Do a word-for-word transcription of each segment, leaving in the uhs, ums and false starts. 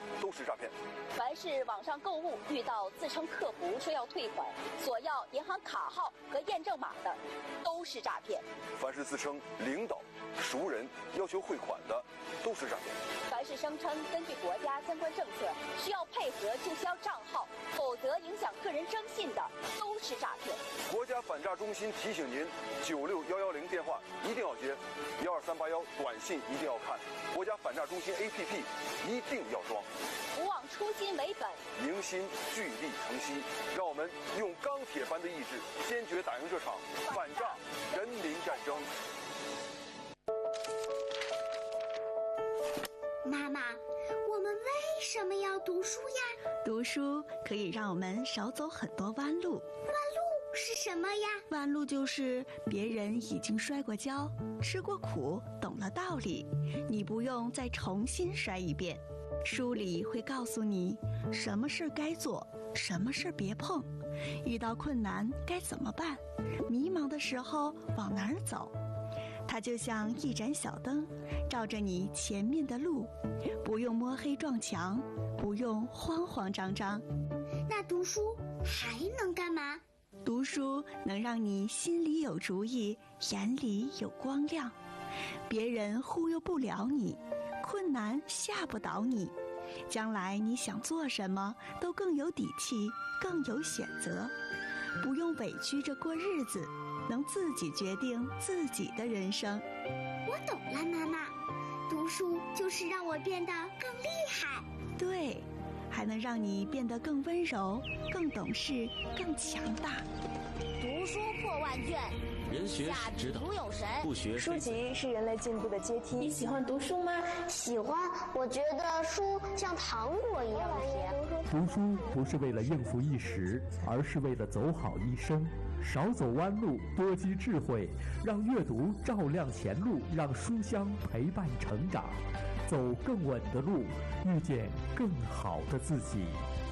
都是诈骗。 凡是网上购物遇到自称客服说要退款、索要银行卡号和验证码的，都是诈骗。 凡是自称领导、熟人要求汇款的，都是诈骗。 凡是声称根据国家相关政策需要配合注销账号，否则影响个人征信的，都是诈骗。 国家反诈中心提醒您：九六幺幺零电话一定要接，幺二三八幺短信一定要看，国家反诈中心 A P P 一定要装。 不忘初心为本， 凝心聚力成溪，让我们用钢铁般的意志，坚决打赢这场反诈人民战争。 妈妈，我们为什么要读书呀？ 读书可以让我们少走很多弯路。 弯路是什么呀？ 弯路就是别人已经摔过跤、吃过苦、懂了道理，你不用再重新摔一遍。书里会告诉你什么事该做，什么事别碰，遇到困难该怎么办，迷茫的时候往哪儿走。它就像一盏小灯，照着你前面的路，不用摸黑撞墙，不用慌慌张张。 那读书还能干嘛？ 读书能让你心里有主意，眼里有光亮，别人忽悠不了你，困难吓不倒你，将来你想做什么都更有底气，更有选择，不用委屈着过日子，能自己决定自己的人生。 我懂了，妈妈，读书就是让我变得更厉害。 对，还能让你变得更温柔、更懂事、更强大。 读书破万卷， 人学是指导， 有神， 不学书籍是人类进步的阶梯。 你喜欢读书吗？ 喜欢，我觉得书像糖果一样甜。 读书不是为了应付一时，而是为了走好一生。少走弯路，多积智慧，让阅读照亮前路，让书香陪伴成长，走更稳的路，遇见更好的自己。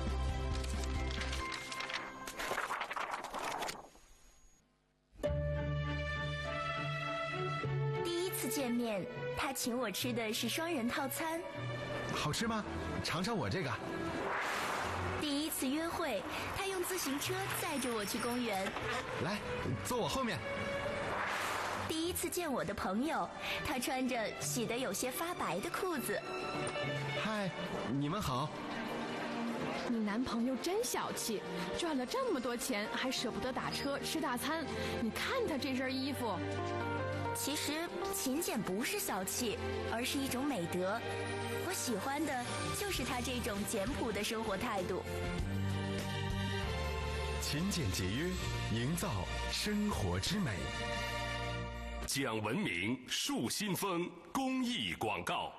见面，他请我吃的是双人套餐。 好吃吗？尝尝我这个。 第一次约会，他用自行车载着我去公园。 来，坐我后面。 第一次见我的朋友，他穿着洗得有些发白的裤子。 嗨，你们好。 你男朋友真小气，赚了这么多钱还舍不得打车吃大餐。你看他这身衣服。 其实勤俭不是小气，而是一种美德。我喜欢的就是他这种简朴的生活态度。 勤俭节约，营造生活之美。 讲文明树新风公益广告。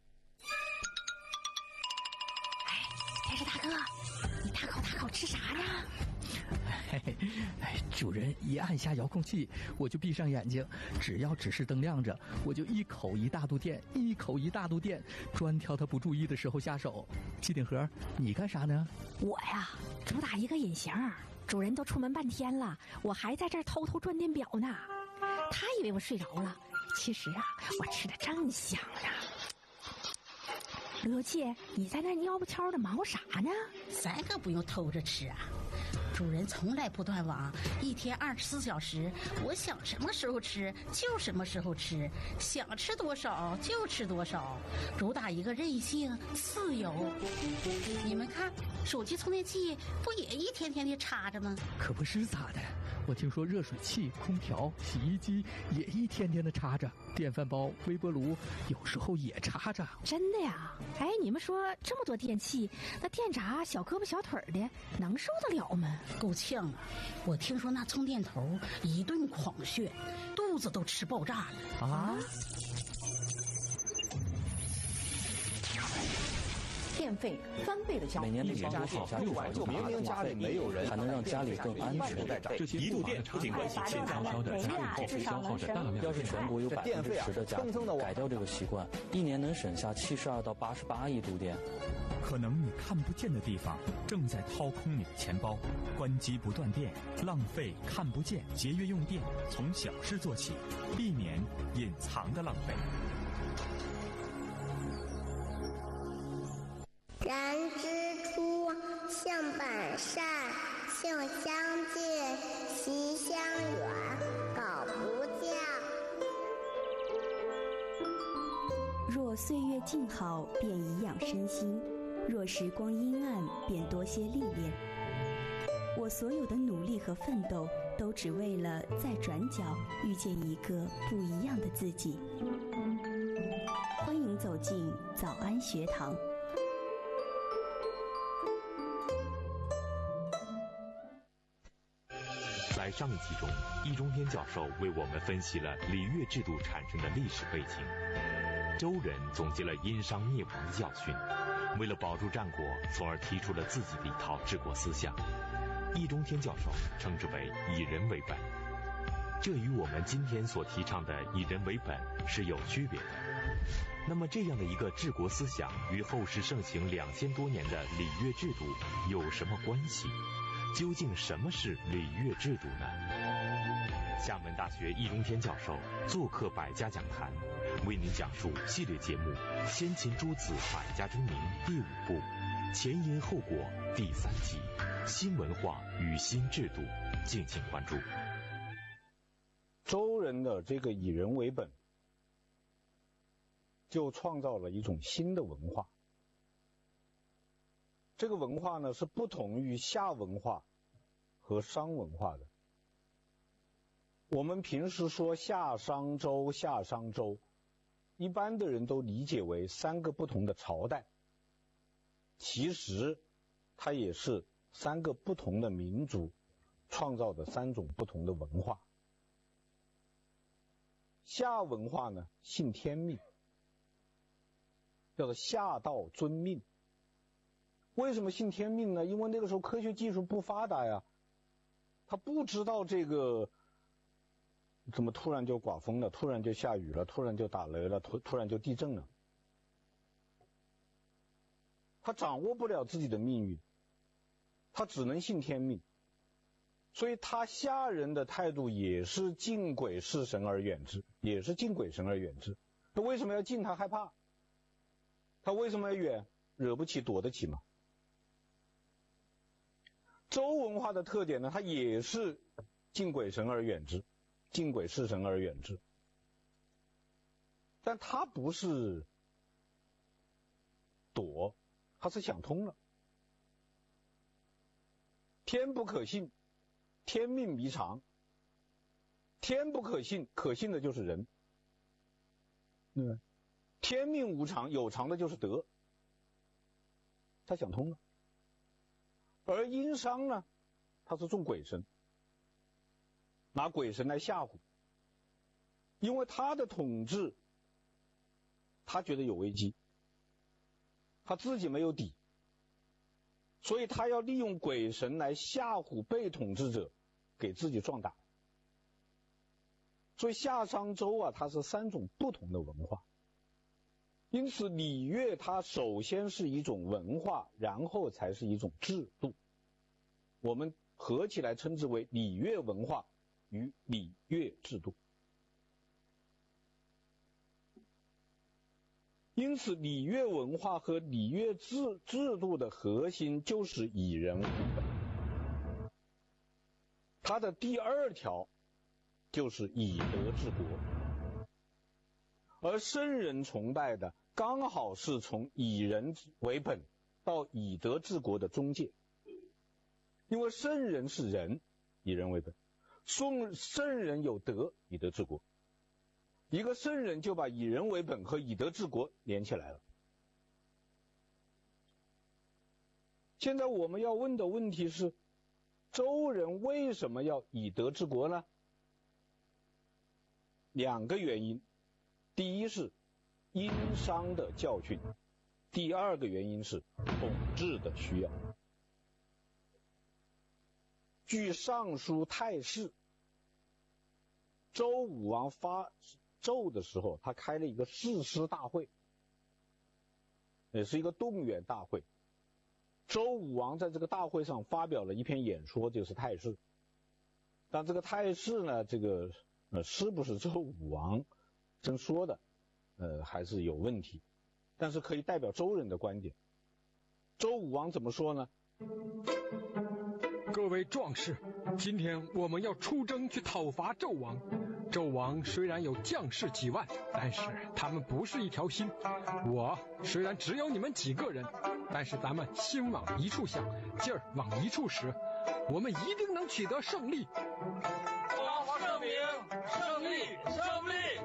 哎，电视大哥，你大口大口吃啥呢？ 嘿嘿，哎，主人一按下遥控器，我就闭上眼睛，只要指示灯亮着，我就一口一大肚电，一口一大肚电，专挑他不注意的时候下手。机顶盒，你干啥呢？ 我呀，主打一个隐形，主人都出门半天了，我还在这儿偷偷转电表呢。他以为我睡着了，其实啊，我吃的正香呢。罗切，你在那蔫不悄的忙活啥呢？ 咱可不用偷着吃啊。主人从来不断网，一天二十四小时，我想什么时候吃就什么时候吃，想吃多少就吃多少，主打一个任性自由。你们看，手机充电器不也一天天的插着吗？ 可不是咋的，我听说热水器、空调、洗衣机也一天天的插着，电饭煲、微波炉有时候也插着。 真的呀？哎，你们说这么多电器，那电闸小胳膊小腿的能受得了吗？ 够呛啊！我听说那充电头一顿狂炫，肚子都吃爆炸了啊！ 电费翻倍的交， 每年每年多省下六百多明明家里没有人， 还能让家里更安全。 这些一度电不仅关系现在烧的家用后消耗着大量。 要是全国有百分之十的家庭改掉这个习惯，一年能省下七十二到八十八亿度电。 可能你看不见的地方正在掏空你的钱包，关机不断电，浪费看不见，节约用电，从小事做起，避免隐藏的浪费。 相近，习相远，搞不嫁。 若岁月静好，便颐养身心；若时光阴暗，便多些历练。我所有的努力和奋斗，都只为了在转角遇见一个不一样的自己。欢迎走进早安学堂。 在上一集中，易中天教授为我们分析了礼乐制度产生的历史背景。周人总结了殷商灭亡的教训，为了保住战果，从而提出了自己的一套治国思想。易中天教授称之为以人为本，这与我们今天所提倡的以人为本是有区别的。那么这样的一个治国思想与后世盛行两千多年的礼乐制度有什么关系？究竟什么是礼乐制度呢？厦门大学易中天教授做客百家讲坛，为您讲述系列节目《先秦诸子百家争鸣》第五部前因后果第三集新文化与新制度，敬请关注。 周人的这个以人为本，就创造了一种新的文化。这个文化呢，是不同于夏文化和商文化的。我们平时说夏商周，夏商周，一般的人都理解为三个不同的朝代，其实它也是三个不同的民族创造的三种不同的文化。夏文化呢，信天命，叫做夏道遵命。为什么信天命呢？因为那个时候科学技术不发达呀，他不知道这个怎么突然就刮风了，突然就下雨了，突然就打雷了，突突然就地震了，他掌握不了自己的命运，他只能信天命。所以他夏人的态度也是敬鬼事神而远之，也是敬鬼神而远之。他为什么要敬？他害怕。他为什么要远？惹不起躲得起嘛。周文化的特点呢，它也是敬鬼神而远之，敬鬼事神而远之，但它不是躲，它是想通了。天不可信，天命弥常。天不可信，可信的就是人。嗯，天命无常，有常的就是德。他想通了。而殷商呢，他是重鬼神，拿鬼神来吓唬，因为他的统治，他觉得有危机，他自己没有底，所以他要利用鬼神来吓唬被统治者，给自己壮大。所以夏商周啊，它是三种不同的文化。因此礼乐它首先是一种文化，然后才是一种制度，我们合起来称之为礼乐文化与礼乐制度。因此礼乐文化和礼乐制制度的核心就是以人为本，它的第二条就是以德治国。而圣人崇拜的刚好是从以人为本到以德治国的中介，因为圣人是人，以人为本；圣圣人有德，以德治国。一个圣人就把以人为本和以德治国连起来了。现在我们要问的问题是，周人为什么要以德治国呢？两个原因。第一是殷商的教训，第二个原因是统治的需要。据尚书太史，周武王发纣的时候，他开了一个誓师大会，也是一个动员大会。周武王在这个大会上发表了一篇演说，就是太史。但这个太史呢，这个呃是不是周武王真说的，呃，还是有问题，但是可以代表周人的观点。周武王怎么说呢？ 各位壮士，今天我们要出征去讨伐纣王。纣王虽然有将士几万，但是他们不是一条心。我虽然只有你们几个人，但是咱们心往一处想，劲儿往一处使，我们一定能取得胜利。 王圣明，胜利，胜利！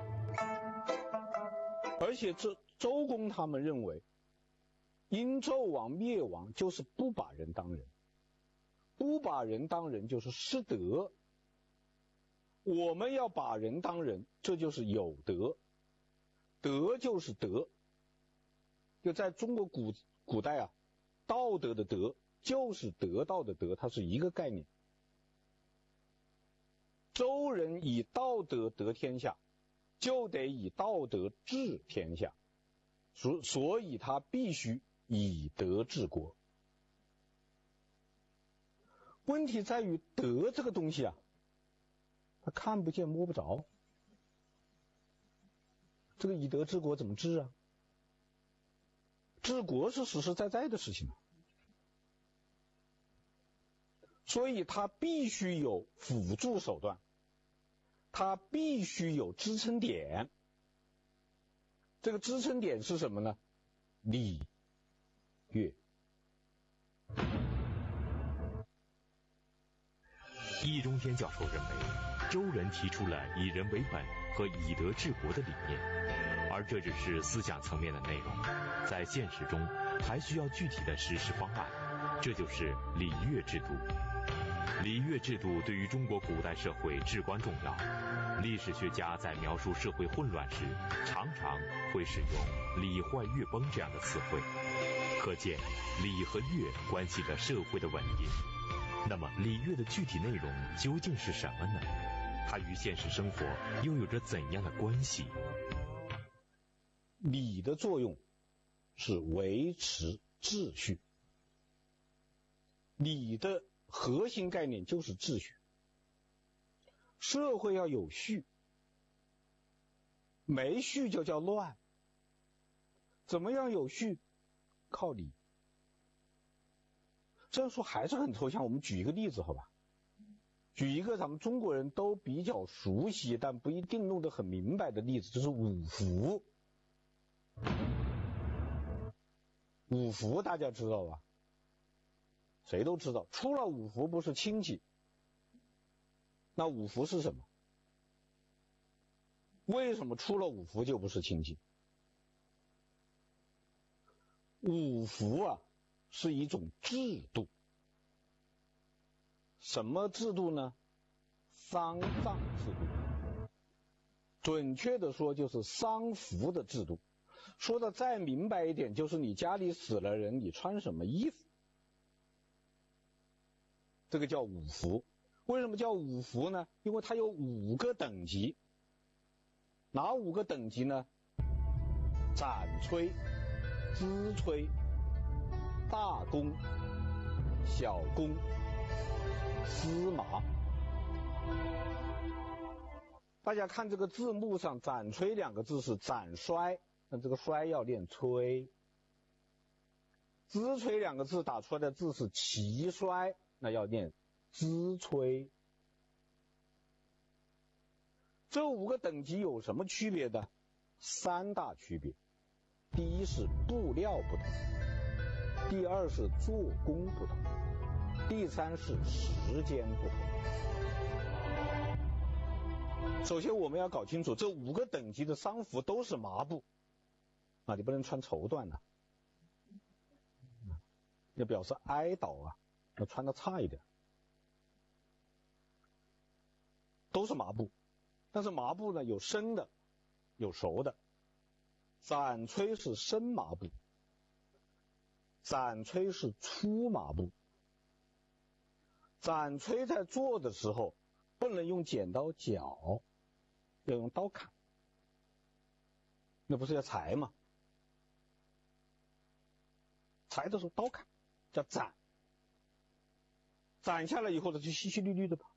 而且这周公他们认为，因纣王灭亡就是不把人当人，不把人当人就是失德。我们要把人当人，这就是有德，德就是德。就在中国古古代啊，道德的德就是得到的德，它是一个概念。周人以道德得天下，就得以道德治天下，所所以他必须以德治国。问题在于德这个东西啊，他看不见摸不着，这个以德治国怎么治啊？治国是实实在在的事情，所以他必须有辅助手段，他必须有支撑点。这个支撑点是什么呢？礼乐。 易中天教授认为，周人提出了以人为本和以德治国的理念，而这只是思想层面的内容，在现实中还需要具体的实施方案，这就是礼乐制度。礼乐制度对于中国古代社会至关重要。历史学家在描述社会混乱时，常常会使用礼坏乐崩这样的词汇，可见礼和乐关系着社会的稳定。那么礼乐的具体内容究竟是什么呢？它与现实生活又有着怎样的关系？ 礼的作用是维持秩序，礼的核心概念就是秩序。社会要有序，没序就叫乱。怎么样有序？靠礼。这样说还是很抽象，我们举一个例子好吧？举一个咱们中国人都比较熟悉但不一定弄得很明白的例子，就是五福。五福大家知道吧？谁都知道，出了五福不是亲戚。那五福是什么？为什么出了五福就不是亲戚？五福啊是一种制度。什么制度呢？丧葬制度。准确的说就是丧服的制度。说的再明白一点，就是你家里死了人，你穿什么衣服，这个叫五福。为什么叫五福呢？因为它有五个等级。哪五个等级呢？斩炊、资炊、大功、小功、司马。大家看这个字幕上，斩炊两个字是斩衰，那这个衰要念炊。资炊两个字打出来的字是齐衰，那要念资炊。这五个等级有什么区别的？三大区别。第一是布料不同，第二是做工不同，第三是时间不同。首先我们要搞清楚，这五个等级的丧服都是麻布啊，你不能穿绸缎啊，要表示哀悼啊，要穿的差一点。都是麻布，但是麻布呢有生的，有熟的。斩炊是生麻布，斩炊是粗麻布。斩炊在做的时候不能用剪刀绞，要用刀砍，那不是要裁吗？裁的时候刀砍叫斩，斩下来以后呢就淅淅沥沥的吧，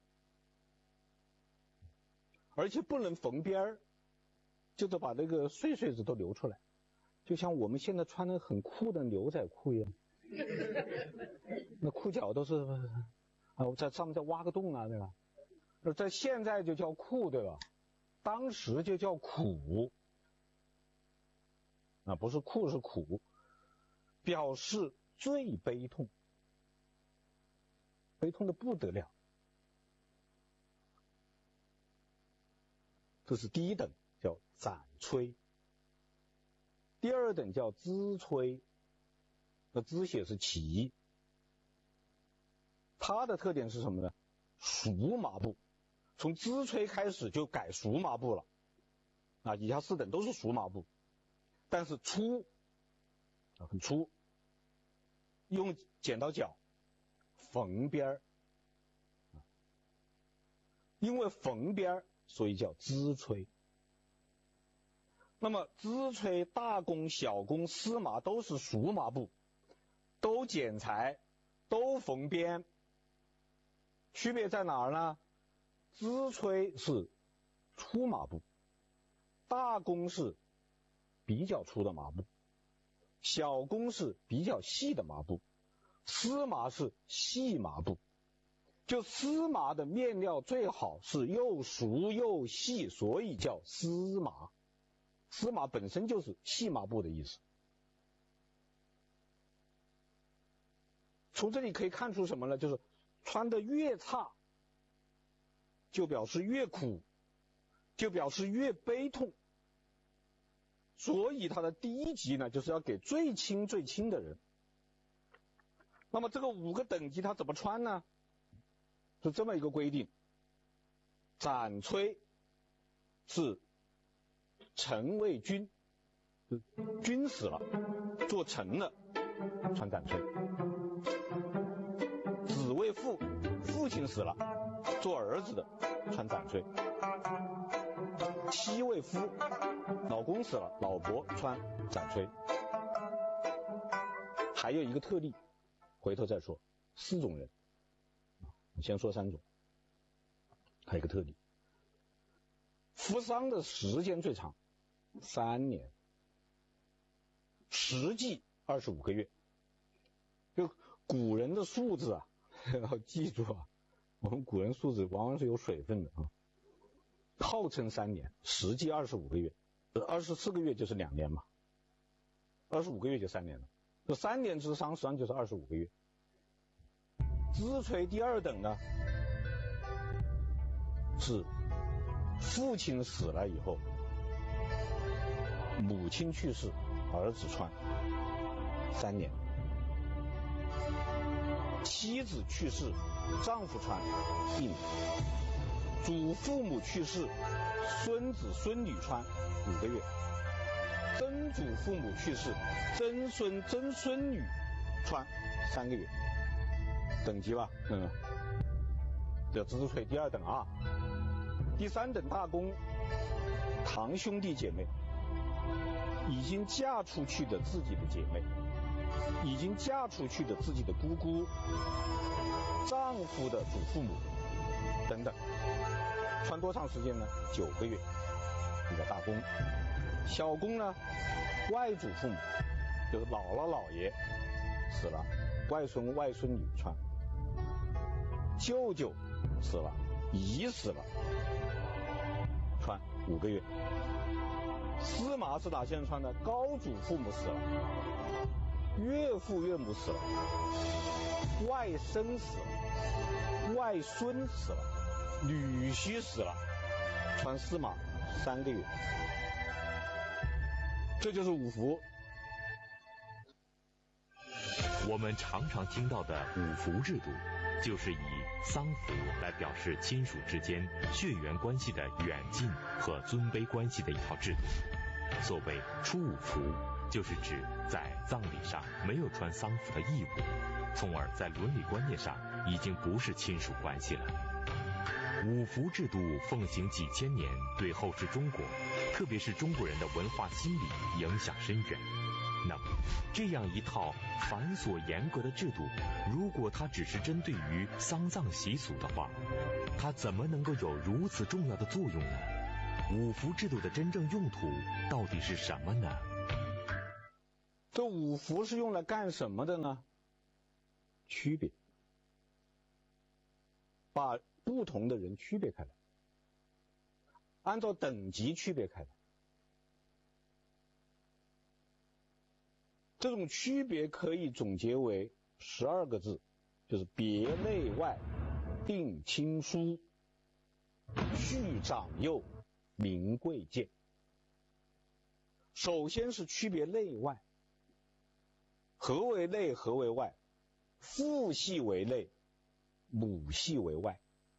而且不能缝边儿，就得把那个碎碎子都留出来，就像我们现在穿的很酷的牛仔裤一样，那裤脚都是啊，我在上面再挖个洞啊，对吧？在现在就叫库，对吧？当时就叫苦，啊，不是库是苦，表示最悲痛，悲痛的不得了。这是第一等，叫斩摧。第二等叫枝摧，那枝写是齐，它的特点是什么呢？熟麻布，从枝摧开始就改熟麻布了。啊，以下四等都是熟麻布，但是粗，啊，很粗，用剪刀脚缝边儿，因为缝边儿，所以叫枝摧。那么枝摧、大弓、小弓、丝麻都是熟麻布，都剪裁，都缝边，区别在哪儿呢？枝摧是粗麻布，大弓是比较粗的麻布，小弓是比较细的麻布，丝麻是细麻布。就丝麻的面料最好是又熟又细，所以叫丝麻。丝麻本身就是细麻布的意思。从这里可以看出什么呢？就是穿得越差，就表示越苦，就表示越悲痛。所以它的第一级呢，就是要给最轻最轻的人。那么这个五个等级它怎么穿呢？是这么一个规定：斩摧是臣为君，君死了，做臣了，穿斩摧；子为父，父亲死了，做儿子的，穿斩摧；妻为夫，老公死了，老婆穿斩摧。还有一个特例，回头再说，四种人。先说三种，还有一个特例，服丧的时间最长，三年，实际二十五个月。就古人的数字啊，要记住啊，我们古人数字往往是有水分的啊。号称三年，实际二十五个月，二十四个月就是两年嘛，二十五个月就三年了。这三年之丧实际上就是二十五个月。枝摧第二等呢，是父亲死了以后，母亲去世，儿子穿三年；妻子去世，丈夫穿一年；祖父母去世，孙子孙女穿五个月；曾祖父母去世，曾孙曾孙女穿三个月。等级吧，嗯，叫枝摧第二等啊。第三等大功，堂兄弟姐妹，已经嫁出去的自己的姐妹，已经嫁出去的自己的姑姑，丈夫的祖父母等等，穿多长时间呢？九个月，这个大功。小功呢，外祖父母，就是姥姥姥爷死了，外孙外孙女穿。舅舅死了，姨死了，穿五个月。丝麻是哪些人穿的？高祖父母死了，岳父岳母死了，外甥死了，外孙死了，女婿死了，穿丝麻三个月。这就是五服。 我们常常听到的五服制度，就是以丧服来表示亲属之间血缘关系的远近和尊卑关系的一套制度。所谓出五服，就是指在葬礼上没有穿丧服的义务，从而在伦理观念上已经不是亲属关系了。五服制度奉行几千年，对后世中国，特别是中国人的文化心理影响深远。那么，这样一套繁琐严格的制度，如果它只是针对于丧葬习俗的话，它怎么能够有如此重要的作用呢？五服制度的真正用途到底是什么呢？ 这五服是用来干什么的呢？区别。 把不同的人区别开来，按照等级区别开来。这种区别可以总结为十二个字，就是别内外，定亲疏，序长幼，明贵贱。首先是区别内外，何为内，何为外？父系为内，母系为外。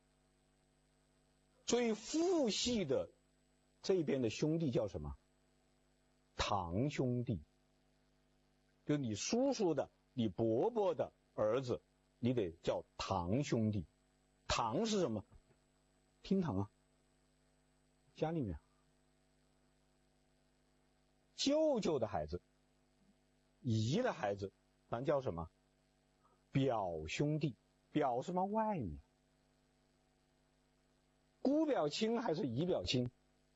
所以父系的这边的兄弟叫什么？堂兄弟。就你叔叔的、你伯伯的儿子，你得叫堂兄弟。堂是什么？厅堂啊，家里面。舅舅的孩子、姨的孩子，咱叫什么？表兄弟。表什么？外面。姑表亲还是姨表亲？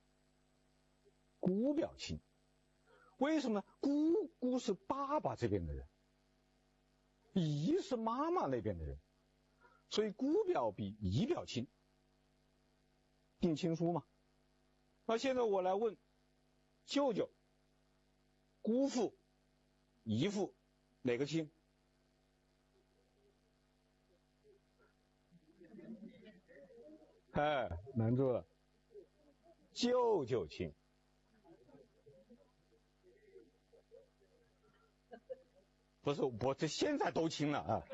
姑表亲。为什么？姑姑是爸爸这边的人，姨是妈妈那边的人，所以姑表比姨表亲，定亲疏嘛。那现在我来问，舅舅、姑父、姨父哪个亲？哎，难住了，舅舅亲。不是，我这现在都亲了啊！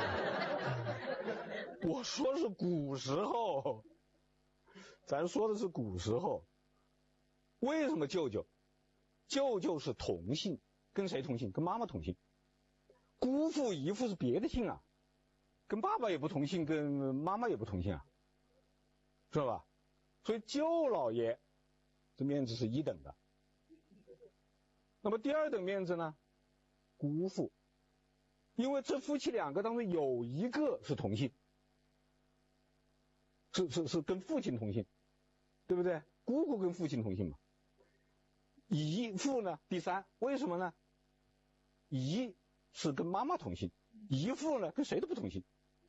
我说是古时候，咱说的是古时候。为什么舅舅？舅舅是同姓，跟谁同姓？跟妈妈同姓。姑父、姨父是别的姓啊，跟爸爸也不同姓，跟妈妈也不同姓啊，知道吧？所以舅老爷这面子是一等的。那么第二等面子呢？姑父，因为这夫妻两个当中有一个是同姓，是是是跟父亲同姓，对不对？姑姑跟父亲同姓嘛。姨父呢？第三，为什么呢？姨是跟妈妈同姓，姨父呢跟谁都不同姓，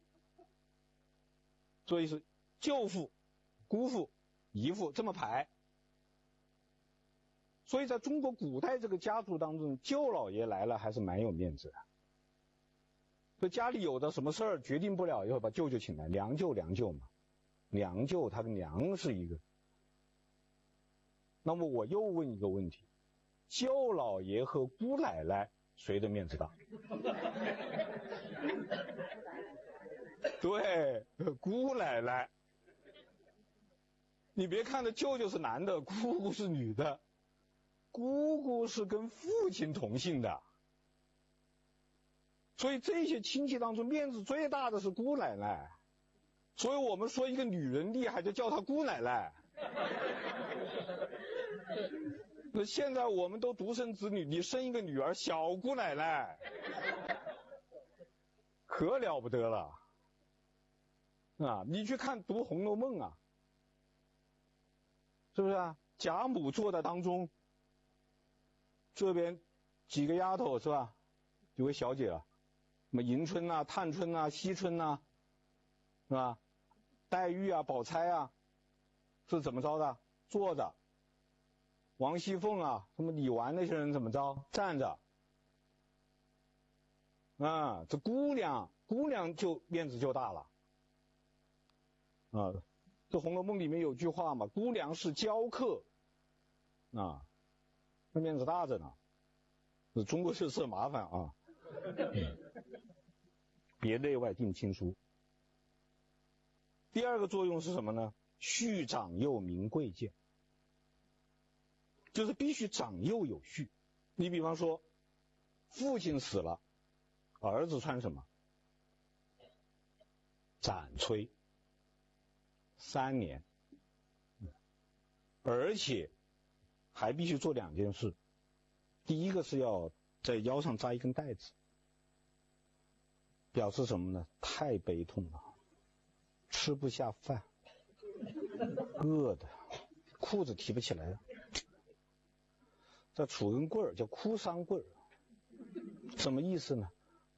所以是舅父、姑父、姨父这么排。所以在中国古代这个家族当中，舅老爷来了还是蛮有面子的。所以家里有的什么事儿决定不了，以后把舅舅请来，娘舅娘舅嘛，娘舅他跟娘是一个。那么我又问一个问题，舅老爷和姑奶奶谁的面子大？对，姑奶奶。你别看着舅舅是男的，姑姑是女的。姑姑是跟父亲同姓的，所以这些亲戚当中面子最大的是姑奶奶。所以我们说一个女人厉害就叫她姑奶奶。那现在我们都独生子女，你生一个女儿小姑奶奶，可了不得了啊！你去看读《红楼梦》啊，是不是啊？贾母坐在当中，这边几个丫头是吧？几位小姐啊，什么迎春啊、探春啊、惜春啊，是吧？黛玉啊、宝钗啊，是怎么着的？坐着。王熙凤啊，什么李纨那些人怎么着？站着。啊，这姑娘，姑娘就面子就大了。啊，这《红楼梦》里面有句话嘛，姑娘是娇客，啊，那面子大着呢。这中国就是麻烦啊。别内外定亲疏。第二个作用是什么呢？序长幼，明贵贱。就是必须长幼有序。你比方说，父亲死了，儿子穿什么？斩炊三年，而且还必须做两件事。第一个是要在腰上扎一根带子，表示什么呢？太悲痛了，吃不下饭，饿的，裤子提不起来了。再杵根棍儿，叫哭丧棍儿，什么意思呢？